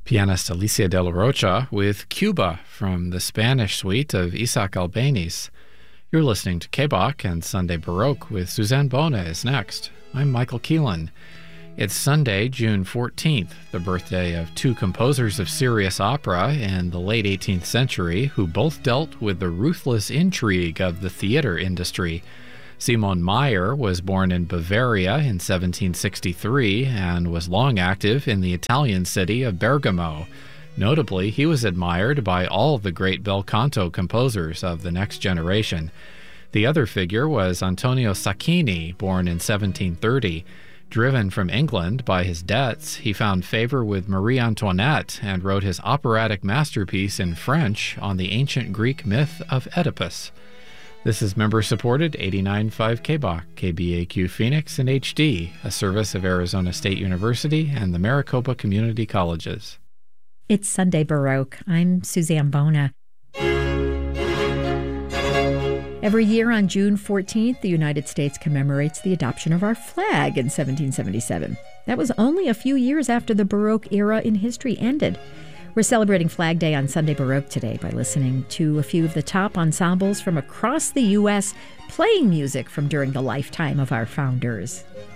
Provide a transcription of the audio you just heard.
Pianist Alicia de la Rocha with Cuba from the Spanish suite of Isaac Albéniz. You're listening to K-Bach, and Sunday Baroque with Suzanne Bona is next. I'm Michael Keelan. It's Sunday, June 14th, the birthday of two composers of serious opera in the late 18th century who both dealt with the ruthless intrigue of the theater industry. Simon Mayr was born in Bavaria in 1763 and was long active in the Italian city of Bergamo. Notably, he was admired by all the great bel canto composers of the next generation. The other figure was Antonio Sacchini, born in 1730. Driven from England by his debts, he found favor with Marie Antoinette and wrote his operatic masterpiece in French on the ancient Greek myth of Oedipus. This is member-supported 89.5 K-Bach, KBAQ Phoenix and HD, a service of Arizona State University and the Maricopa Community Colleges. It's Sunday Baroque. I'm Suzanne Bona. Every year on June 14th, the United States commemorates the adoption of our flag in 1777. That was only a few years after the Baroque era in history ended. We're celebrating Flag Day on Sunday Baroque today by listening to a few of the top ensembles from across the U.S. playing music from during the lifetime of our founders.